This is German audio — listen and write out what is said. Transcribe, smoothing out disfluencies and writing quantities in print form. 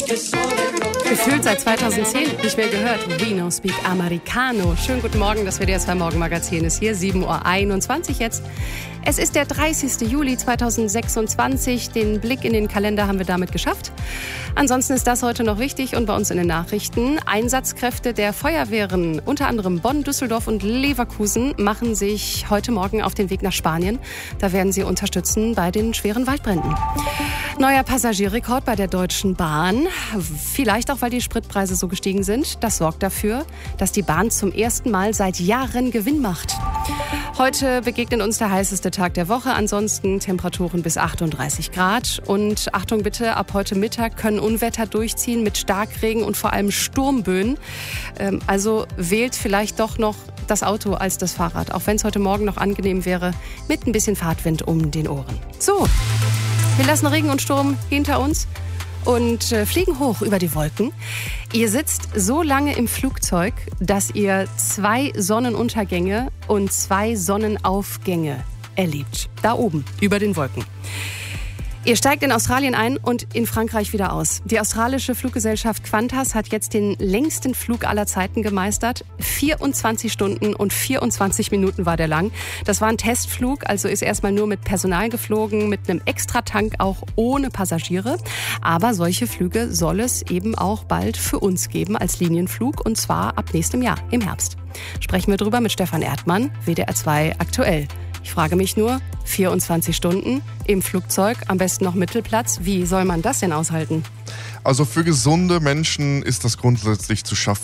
Gefühlt seit 2010 nicht mehr gehört. We No Speak Americano. Schönen guten Morgen, das WDR 2 Morgenmagazin ist hier, 7:21 Uhr jetzt. Es ist der 30. Juli 2026. Den Blick in den Kalender haben wir damit geschafft. Ansonsten ist das heute noch wichtig und bei uns in den Nachrichten. Einsatzkräfte der Feuerwehren, unter anderem Bonn, Düsseldorf und Leverkusen, machen sich heute Morgen auf den Weg nach Spanien. Da werden sie unterstützen bei den schweren Waldbränden. Neuer Passagierrekord bei der Deutschen Bahn. Vielleicht auch, weil die Spritpreise so gestiegen sind. Das sorgt dafür, dass die Bahn zum ersten Mal seit Jahren Gewinn macht. Heute begegnet uns der heißeste Tag der Woche. Ansonsten Temperaturen bis 38 Grad. Und Achtung bitte, ab heute Mittag können Unwetter durchziehen mit Starkregen und vor allem Sturmböen. Also wählt vielleicht doch noch das Auto als das Fahrrad. Auch wenn es heute Morgen noch angenehm wäre, mit ein bisschen Fahrtwind um den Ohren. So, wir lassen Regen und Sturm hinter uns und fliegen hoch über die Wolken. Ihr sitzt so lange im Flugzeug, dass ihr 2 Sonnenuntergänge und 2 Sonnenaufgänge erlebt. Da oben, über den Wolken. Ihr steigt in Australien ein und in Frankreich wieder aus. Die australische Fluggesellschaft Qantas hat jetzt den längsten Flug aller Zeiten gemeistert. 24 Stunden und 24 Minuten war der lang. Das war ein Testflug, also ist erstmal nur mit Personal geflogen, mit einem Extratank, auch ohne Passagiere. Aber solche Flüge soll es eben auch bald für uns geben als Linienflug, und zwar ab nächstem Jahr, im Herbst. Sprechen wir drüber mit Stefan Erdmann, WDR 2 aktuell. Ich frage mich nur, 24 Stunden im Flugzeug, am besten noch Mittelplatz. Wie soll man das denn aushalten? Also für gesunde Menschen ist das grundsätzlich zu schaffen.